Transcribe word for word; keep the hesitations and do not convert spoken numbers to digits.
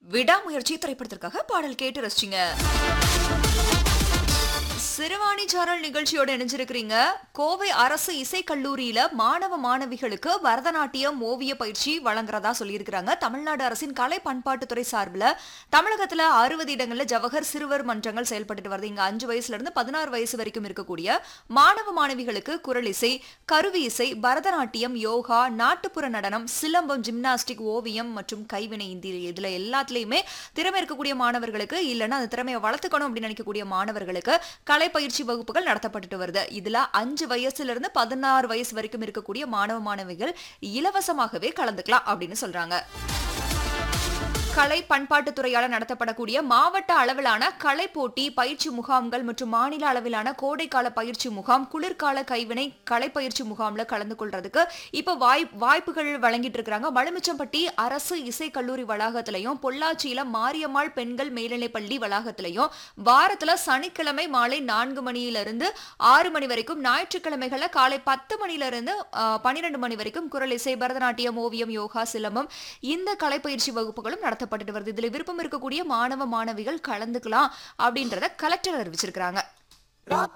விடாமுயற்சி திரைப்படத்திற்காக பாடல் கேட்டு ரசிச்சிங்க. சிறுவாணி சாரல் நிகழ்ச்சியோட இணைஞ்சிருக்கிறீங்க. கோவை அரசு இசைக்கல்லூரியில மாணவ மாணவிகளுக்கு பரதநாட்டியம் ஓவிய பயிற்சி வழங்குறதா சொல்லியிருக்கிறாங்க. தமிழ்நாடு அரசின் கலை பண்பாட்டுத்துறை சார்பில் தமிழகத்துல அறுபது இடங்கள்ல ஜவஹர் சிறுவர் மன்றங்கள் செயல்பட்டு வருது. இங்க அஞ்சு வயசுல இருந்து பதினாறு வயசு வரைக்கும் இருக்கக்கூடிய மாணவ மாணவிகளுக்கு குரல் இசை, கருவி இசை, பரதநாட்டியம், யோகா, நாட்டுப்புற நடனம், சிலம்பம், ஜிம்னாஸ்டிக், ஓவியம் மற்றும் கைவினை இந்தி இதுல எல்லாத்துலயுமே திறமை இருக்கக்கூடிய மாணவர்களுக்கு இல்லைன்னா அந்த திறமையை வளர்த்துக்கணும் அப்படின்னு நினைக்கக்கூடிய மாணவர்களுக்கு கலை பயிற்சி வகுப்புகள் நடத்தப்பட்டு வருது. இதுல அஞ்சு வயசுல இருந்து பதினாறு வயசு வரைக்கும் இருக்கக்கூடிய மாணவ மாணவிகள் இலவசமாகவே கலந்துக்கலாம் அப்படின்னு சொல்றாங்க. கலை பண்பாட்டுத்துறையால நடத்தப்படக்கூடிய மாவட்ட அளவிலான கலை போட்டி, பயிற்சி முகாம்கள் மற்றும் மாநில அளவிலான கோடைக்கால பயிற்சி முகாம், குளிர்கால கைவினை கலை பயிற்சி முகாம்ல கலந்து கொள்றதுக்கு இப்ப வாய் வாய்ப்புகள் வழங்கிட்டு இருக்காங்க. மலுமிச்சம்பட்டி அரசு இசை கல்லூரி வளாகத்திலையும் பொள்ளாச்சியில மாரியம்மாள் பெண்கள் மேல்நிலை பள்ளி வளாகத்திலையும் வாரத்துல சனிக்கிழமை மாலை நான்கு மணியில இருந்து ஆறு மணி வரைக்கும், ஞாயிற்றுக்கிழமைகள்ல காலை பத்து மணில இருந்து பன்னிரண்டு மணி வரைக்கும் குரல் இசை, பரதநாட்டியம், ஓவியம், யோகா, சிலம்பம் இந்த கலை பயிற்சி வகுப்புகளும் நடத்த பட்டு வருது. இதுல விருப்பம் இருக்கக்கூடிய மாணவ மாணவிகள் கலந்துக்கலாம் அப்படின்றத கலெக்டர் அறிவிச்சிருக்காங்க.